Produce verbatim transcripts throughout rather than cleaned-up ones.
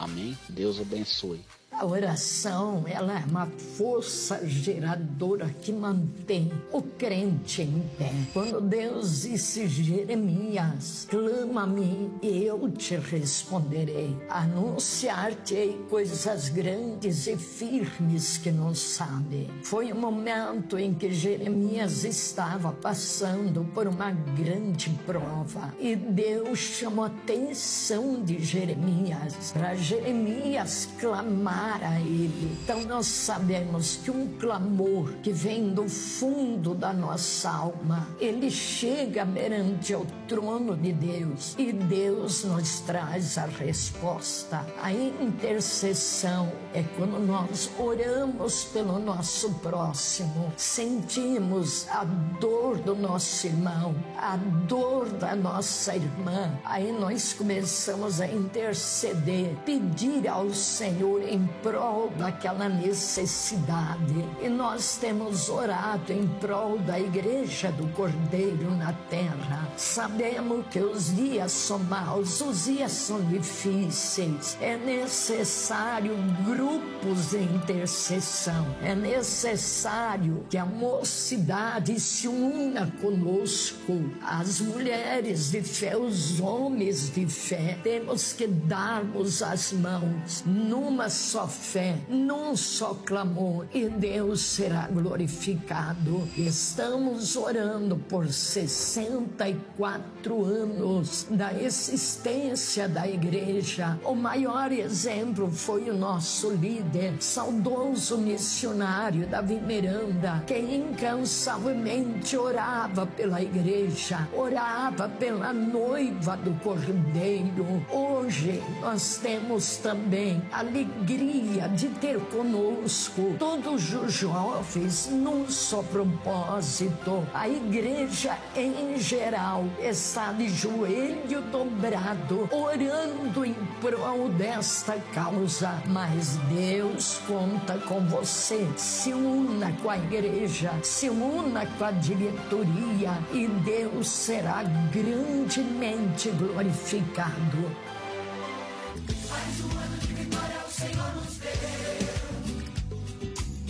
Amém? Deus abençoe. A oração, ela é uma força geradora que mantém o crente em pé. Quando Deus disse, Jeremias, clama a mim e eu te responderei. Anunciar-te-ei coisas grandes e firmes que não sabe. Foi o momento em que Jeremias estava passando por uma grande prova. E Deus chamou a atenção de Jeremias, para Jeremias clamar a ele. Então nós sabemos que um clamor que vem do fundo da nossa alma, ele chega perante o trono de Deus e Deus nos traz a resposta. A intercessão é quando nós oramos pelo nosso próximo, sentimos a dor do nosso irmão, a dor da nossa irmã, aí nós começamos a interceder, pedir ao Senhor em prol daquela necessidade. E nós temos orado em prol da igreja do Cordeiro na terra. Sabemos que os dias são maus, os dias são difíceis. É necessário grupos de intercessão. É necessário que a mocidade se una conosco. As mulheres de fé, os homens de fé. Temos que darmos as mãos numa só fé, num só clamor, e Deus será glorificado. Estamos orando por sessenta e quatro anos da existência da igreja. O maior exemplo foi o nosso líder, saudoso missionário Davi Miranda, que incansavelmente orava pela igreja, orava pela noiva do Cordeiro. Hoje nós temos também a alegria de ter conosco todos os jovens num só propósito. A igreja em geral está de joelho dobrado, orando em prol desta causa, mas Deus conta com você. Se una com a igreja, se una com a diretoria e Deus será grandemente glorificado. Mais um ano de vitória o Senhor nos deu.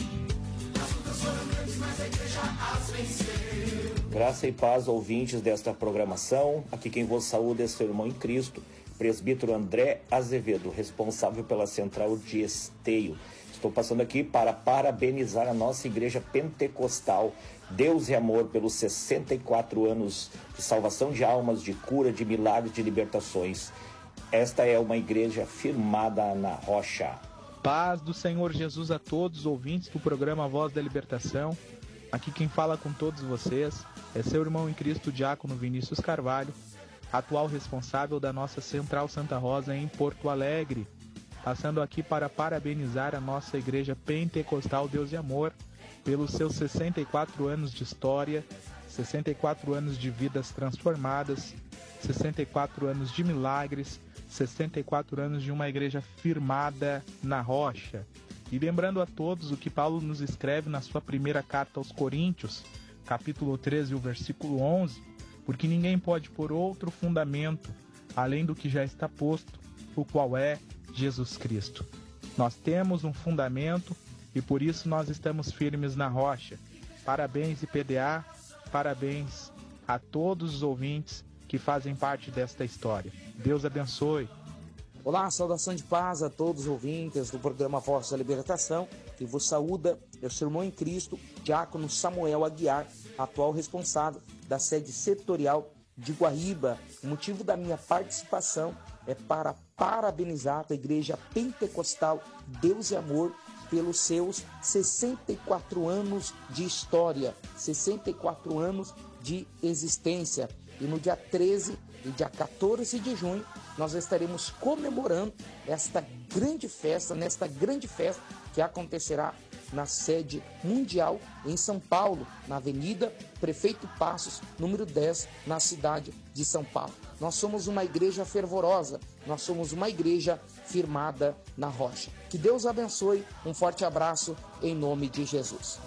As lutas foram grandes, mas a igreja as venceu. Graça e paz, ouvintes desta programação. Aqui quem vos saúda é seu irmão em Cristo, presbítero André Azevedo, responsável pela central de Esteio. Estou passando aqui para parabenizar a nossa igreja pentecostal, Deus e Amor, pelos sessenta e quatro anos de salvação de almas, de cura, de milagres, de libertações. Esta é uma igreja firmada na rocha. Paz do Senhor Jesus a todos os ouvintes do programa Voz da Libertação. Aqui quem fala com todos vocês é seu irmão em Cristo, Diácono Vinícius Carvalho, atual responsável da nossa Central Santa Rosa em Porto Alegre. Passando aqui para parabenizar a nossa igreja pentecostal Deus e Amor pelos seus sessenta e quatro anos de história, sessenta e quatro anos de vidas transformadas, sessenta e quatro anos de milagres, sessenta e quatro anos de uma igreja firmada na rocha. E lembrando a todos o que Paulo nos escreve na sua primeira carta aos Coríntios, capítulo treze, o versículo onze, porque ninguém pode pôr outro fundamento além do que já está posto, o qual é Jesus Cristo. Nós temos um fundamento e por isso nós estamos firmes na rocha. Parabéns, I P D A, parabéns a todos os ouvintes que fazem parte desta história. Deus abençoe. Olá, saudação de paz a todos os ouvintes do programa Voz da Libertação, que vos saúda é o seu irmão em Cristo, Diácono Samuel Aguiar, atual responsável da sede setorial de Guaíba. O motivo da minha participação é para parabenizar a Igreja Pentecostal Deus e Amor pelos seus sessenta e quatro anos de história, sessenta e quatro anos de existência. E no dia treze e dia quatorze de junho, nós estaremos comemorando esta grande festa, nesta grande festa que acontecerá na sede mundial em São Paulo, na Avenida Prefeito Passos, número dez, na cidade de São Paulo. Nós somos uma igreja fervorosa, nós somos uma igreja firmada na rocha. Que Deus abençoe, um forte abraço em nome de Jesus.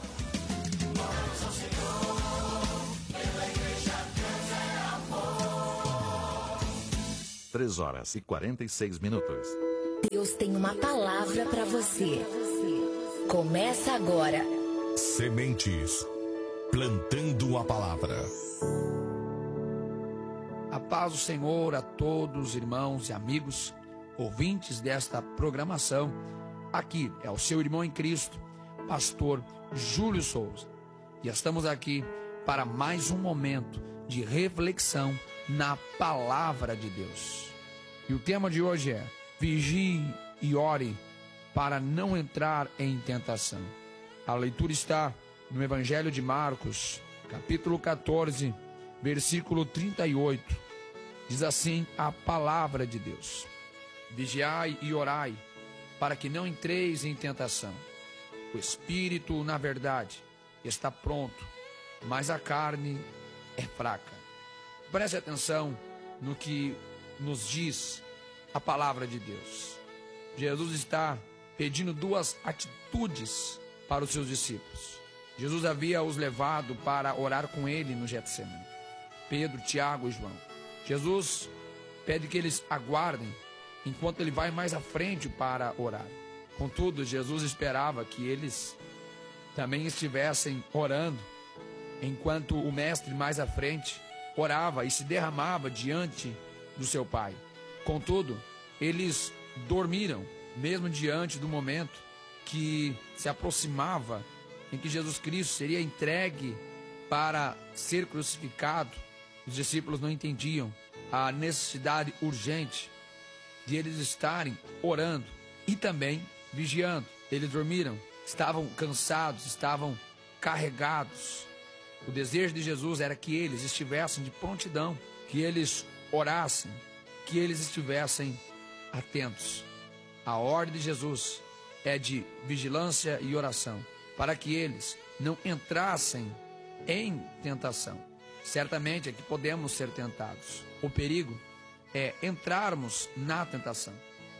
três horas e quarenta e seis minutos. Deus tem uma palavra para você. Começa agora. Sementes, plantando a palavra. A paz do Senhor a todos, irmãos e amigos, ouvintes desta programação. Aqui é o seu irmão em Cristo, pastor Júlio Souza. E estamos aqui para mais um momento de reflexão na palavra de Deus. E o tema de hoje é: vigie e ore para não entrar em tentação. A leitura está no Evangelho de Marcos, capítulo quatorze, versículo trinta e oito. Diz assim a palavra de Deus: vigiai e orai, para que não entreis em tentação. O espírito, na verdade, está pronto, mas a carne é fraca. Preste atenção no que nos diz a palavra de Deus. Jesus está pedindo duas atitudes para os seus discípulos. Jesus havia os levado para orar com ele no Getsemane. Pedro, Tiago e João. Jesus pede que eles aguardem enquanto ele vai mais à frente para orar. Contudo, Jesus esperava que eles também estivessem orando enquanto o mestre mais à frente orava e se derramava diante do seu Pai. Contudo, eles dormiram, mesmo diante do momento que se aproximava em que Jesus Cristo seria entregue para ser crucificado. Os discípulos não entendiam a necessidade urgente de eles estarem orando e também vigiando. Eles dormiram, estavam cansados, estavam carregados. O desejo de Jesus era que eles estivessem de prontidão, que eles orassem, que eles estivessem atentos. A ordem de Jesus é de vigilância e oração, para que eles não entrassem em tentação. Certamente é que podemos ser tentados. O perigo é entrarmos na tentação.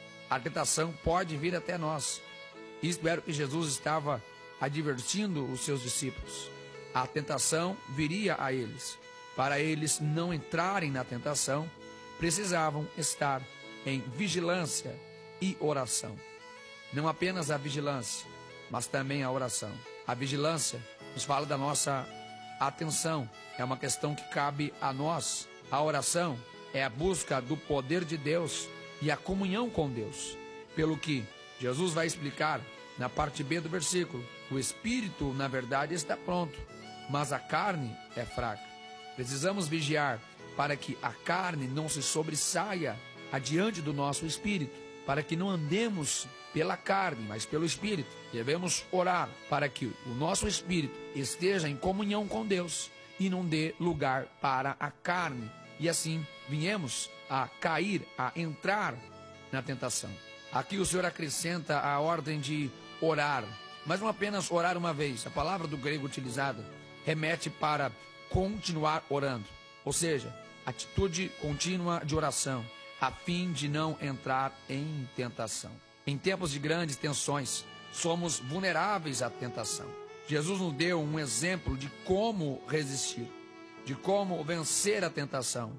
A tentação pode vir até nós. Isto era o que Jesus estava advertindo os seus discípulos. A tentação viria a eles. Para eles não entrarem na tentação, precisavam estar em vigilância e oração. Não apenas a vigilância, mas também a oração. A vigilância nos fala da nossa atenção. É uma questão que cabe a nós. A oração é a busca do poder de Deus e a comunhão com Deus. Pelo que Jesus vai explicar na parte B do versículo: o espírito, na verdade, está pronto, mas a carne é fraca. Precisamos vigiar para que a carne não se sobressaia adiante do nosso espírito, para que não andemos pela carne, mas pelo espírito. Devemos orar para que o nosso espírito esteja em comunhão com Deus e não dê lugar para a carne, e assim viemos a cair, a entrar na tentação. Aqui o Senhor acrescenta a ordem de orar, mas não apenas orar uma vez. A palavra do grego utilizada remete para continuar orando, ou seja, atitude contínua de oração, a fim de não entrar em tentação. Em tempos de grandes tensões, somos vulneráveis à tentação. Jesus nos deu um exemplo de como resistir, de como vencer a tentação.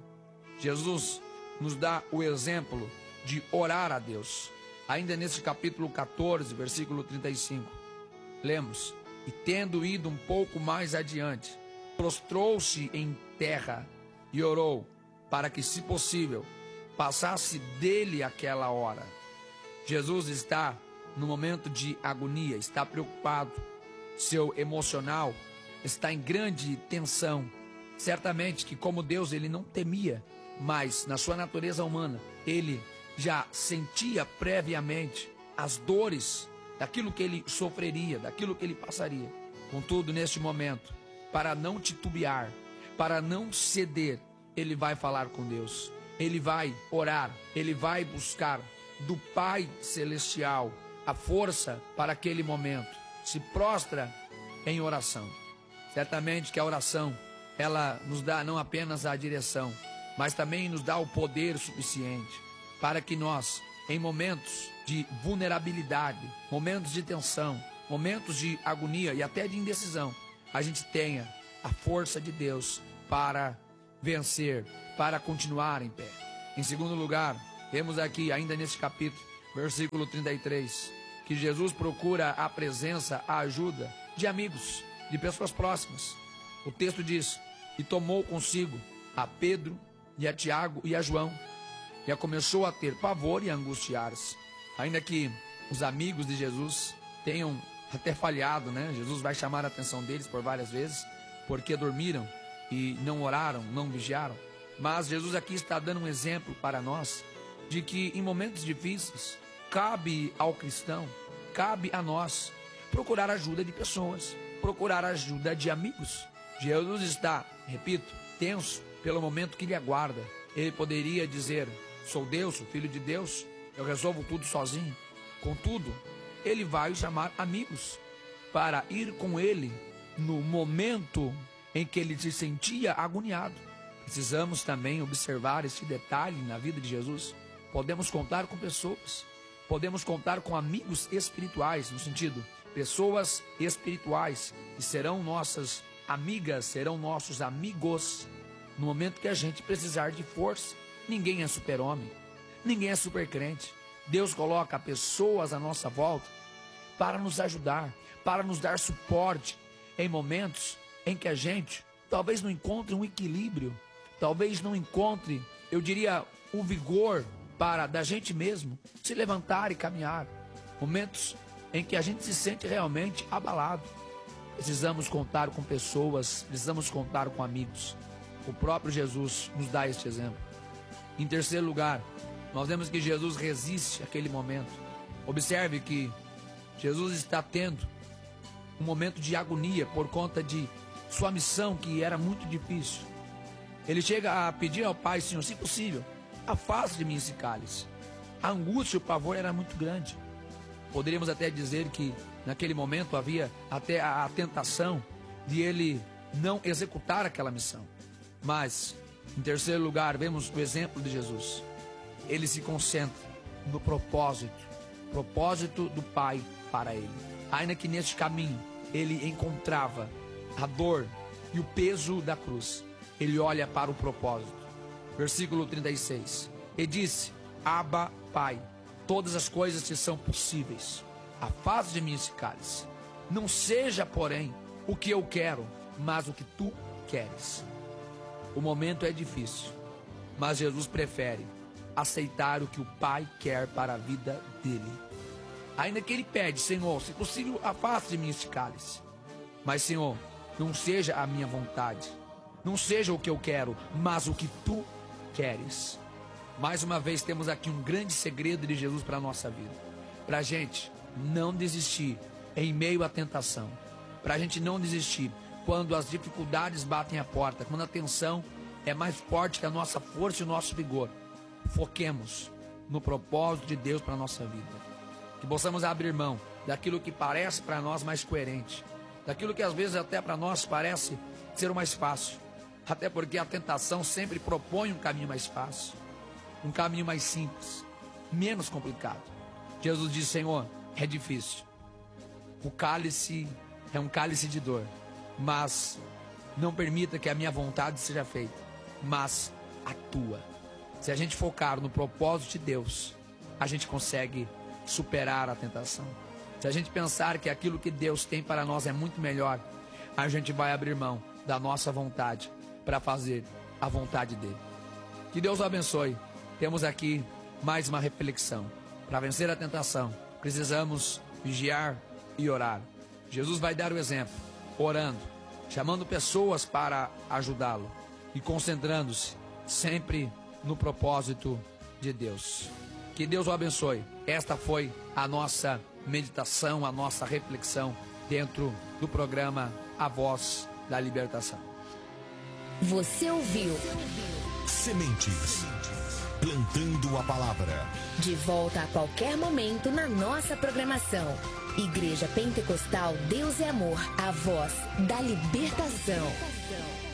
Jesus nos dá o exemplo de orar a Deus. Ainda nesse capítulo quatorze, versículo trinta e cinco, lemos: e tendo ido um pouco mais adiante, prostrou-se em terra e orou para que, se possível, passasse dele aquela hora. Jesus está no momento de agonia, está preocupado, seu emocional está em grande tensão. Certamente que, como Deus, ele não temia, mas na sua natureza humana, ele já sentia previamente as dores daquilo que ele sofreria, daquilo que ele passaria. Contudo, neste momento, para não titubear, para não ceder, ele vai falar com Deus, ele vai orar, ele vai buscar do Pai Celestial a força para aquele momento. Se prostra em oração. Certamente que a oração, ela nos dá não apenas a direção, mas também nos dá o poder suficiente para que nós, em momentos de vulnerabilidade, momentos de tensão, momentos de agonia e até de indecisão, a gente tenha a força de Deus para vencer, para continuar em pé. Em segundo lugar, vemos aqui ainda neste capítulo Versículo trinta e três, que Jesus procura a presença, a ajuda de amigos, de pessoas próximas. O texto diz, e tomou consigo a Pedro e a Tiago e a João, e a começou a ter pavor e a angustiar-se. Ainda que os amigos de Jesus tenham até falhado, né? Jesus vai chamar a atenção deles por várias vezes, porque dormiram e não oraram, não vigiaram. Mas Jesus aqui está dando um exemplo para nós de que em momentos difíceis cabe ao cristão, cabe a nós procurar ajuda de pessoas, procurar ajuda de amigos. Jesus está, repito, tenso pelo momento que lhe aguarda. Ele poderia dizer, sou Deus, sou filho de Deus, eu resolvo tudo sozinho. Contudo, ele vai chamar amigos para ir com ele no momento em que ele se sentia agoniado. Precisamos também observar esse detalhe na vida de Jesus. Podemos contar com pessoas, podemos contar com amigos espirituais, no sentido, pessoas espirituais que serão nossas amigas, serão nossos amigos no momento que a gente precisar de força. Ninguém é super-homem, ninguém é super-crente. Deus coloca pessoas à nossa volta para nos ajudar, para nos dar suporte em momentos em que a gente talvez não encontre um equilíbrio, talvez não encontre, eu diria, o vigor para da gente mesmo se levantar e caminhar. Momentos em que a gente se sente realmente abalado. Precisamos contar com pessoas, precisamos contar com amigos. O próprio Jesus nos dá este exemplo. Em terceiro lugar, nós vemos que Jesus resiste àquele momento. Observe que Jesus está tendo um momento de agonia por conta de sua missão, que era muito difícil. Ele chega a pedir ao Pai, Senhor, se possível, afaste de mim esse cálice. A angústia e o pavor era muito grande. Poderíamos até dizer que naquele momento havia até a, a tentação de ele não executar aquela missão. Mas, em terceiro lugar, vemos o exemplo de Jesus. Ele se concentra no propósito, propósito do Pai para ele. Ainda que neste caminho ele encontrava a dor e o peso da cruz, ele olha para o propósito. Versículo trinta e seis. E disse, Abba, Pai, todas as coisas te são possíveis. Afaste de mim esse cálice. Não seja, porém, o que eu quero, mas o que tu queres. O momento é difícil, mas Jesus prefere aceitar o que o Pai quer para a vida dele. Ainda que ele pede, Senhor, se possível, afaste de mim este cálice. Mas, Senhor, não seja a minha vontade, não seja o que eu quero, mas o que tu queres. Mais uma vez temos aqui um grande segredo de Jesus para a nossa vida. Para a gente não desistir em meio à tentação. Para a gente não desistir quando as dificuldades batem a porta, quando a tensão é mais forte que a nossa força e o nosso vigor. Foquemos no propósito de Deus para a nossa vida. Que possamos abrir mão daquilo que parece para nós mais coerente, daquilo que às vezes até para nós parece ser o mais fácil. Até porque a tentação sempre propõe um caminho mais fácil, um caminho mais simples, menos complicado. Jesus diz, Senhor, é difícil. O cálice é um cálice de dor, mas não permita que a minha vontade seja feita, mas a tua. Se a gente focar no propósito de Deus, a gente consegue superar a tentação. Se a gente pensar que aquilo que Deus tem para nós é muito melhor, a gente vai abrir mão da nossa vontade para fazer a vontade dele. Que Deus o abençoe. Temos aqui mais uma reflexão. Para vencer a tentação, precisamos vigiar e orar. Jesus vai dar o exemplo, orando, chamando pessoas para ajudá-lo e concentrando-se sempre no propósito de Deus. Que Deus o abençoe. Esta foi a nossa meditação, a nossa reflexão dentro do programa A Voz da Libertação. Você ouviu Sementes, plantando a palavra. De volta a qualquer momento na nossa programação. Igreja Pentecostal Deus é Amor, a voz da libertação.